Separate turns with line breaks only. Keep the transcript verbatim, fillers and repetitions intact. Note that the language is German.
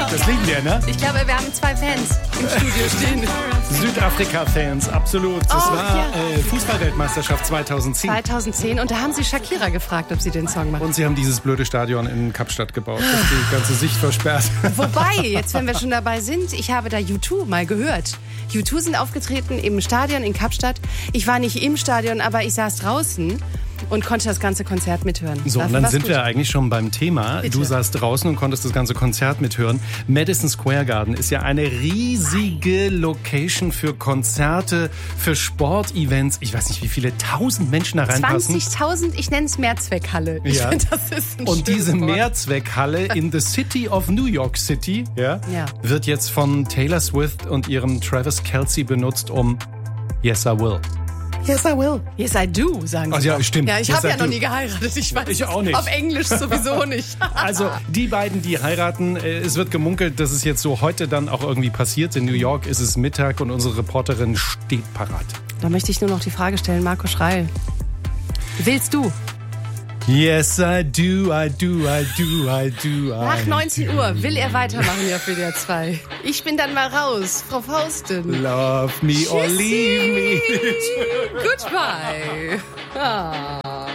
Das lieben wir, ne?
Ich glaube, wir haben zwei Fans im Studio stehen.
Südafrika-Fans, absolut. Das
Oh,
war
ja.
äh, Fußballweltmeisterschaft zweitausendzehn.
zweitauszehn und da haben sie Shakira gefragt, ob sie den Song macht.
Und sie haben dieses blöde Stadion in Kapstadt gebaut, das die ganze Sicht versperrt.
Wobei, jetzt wenn wir schon dabei sind, ich habe da U zwei mal gehört. U zwei sind aufgetreten im Stadion in Kapstadt. Ich war nicht im Stadion, aber ich saß draußen und konnte das ganze Konzert mithören.
So,
Dafür
und dann
war's
sind
gut.
wir eigentlich schon beim Thema.
Bitte.
Du saßt draußen und konntest das ganze Konzert mithören. Madison Square Garden ist ja eine riesige Location für Konzerte, für Sportevents. Ich weiß nicht, wie viele tausend Menschen da reinpassen.
zwanzigtausend, ich nenne es Mehrzweckhalle. Ich
Ja.
finde, das ist ein
Und
schönes
diese
Wort.
Mehrzweckhalle in the City of New York City ja,
Ja.
wird jetzt von Taylor Swift und ihrem Travis Kelce benutzt, um Yes, I will.
Yes, I will. Yes, I do, sagen sie.
Ach ja,
doch.
stimmt.
Ja, ich
Yes,
habe
I
ja noch
do.
nie geheiratet. Ich weiß
Ich auch nicht.
Auf Englisch sowieso nicht.
Also die beiden, die heiraten, äh, es wird gemunkelt, dass es jetzt so heute dann auch irgendwie passiert. In New York ist es Mittag und unsere Reporterin steht parat.
Da möchte ich nur noch die Frage stellen, Marco Schreil. Willst du?
Yes, I do, I do, I do, I do, I
Nach neunzehn Uhr will er weitermachen hier auf W D R zwei. Ich bin dann mal raus, Frau Faustin.
Love me or leave me.
Goodbye. Ah.